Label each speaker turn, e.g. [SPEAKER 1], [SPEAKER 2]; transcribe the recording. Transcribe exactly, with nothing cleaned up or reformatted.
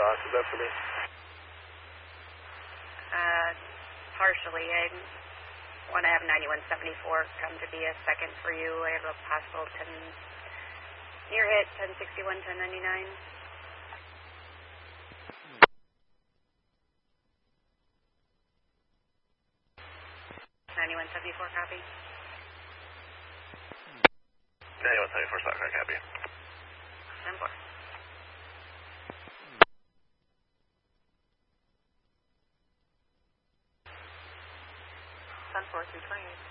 [SPEAKER 1] sauce, is that for me?
[SPEAKER 2] Uh, partially. I want to have ninety-one seventy-four come to be a second for you. I have a possible ten, near hit, ten sixty-one, ten ninety-nine. ninety-one seventy-four, copy.
[SPEAKER 1] ninety-one seventy-four, stock car, copy.
[SPEAKER 2] ten four. ten four, two twenty-eight.